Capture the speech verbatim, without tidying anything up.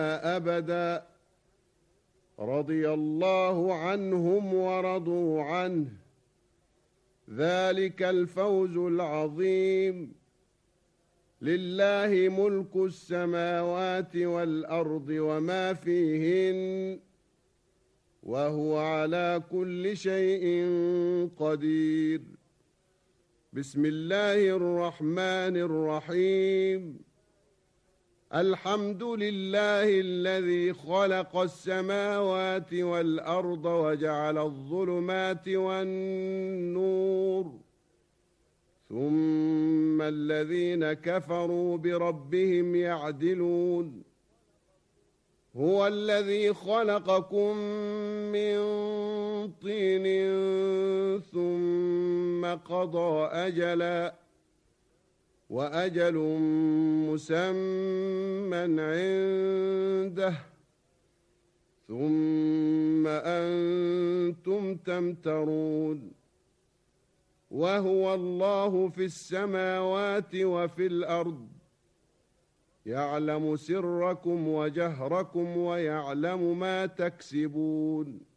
أبدا رضي الله عنهم ورضوا عنه ذلك الفوز العظيم. لله ملك السماوات والأرض وما فيهن وهو على كل شيء قدير. بسم الله الرحمن الرحيم. الحمد لله الذي خلق السماوات والأرض وجعل الظلمات والنور ثم الذين كفروا بربهم يعدلون. هو الذي خلقكم من طين ثم قضى أجلا وأجل مسمى عنده ثم أنتم تمترون. وهو الله في السماوات وفي الأرض يعلم سركم وجهركم ويعلم ما تكسبون.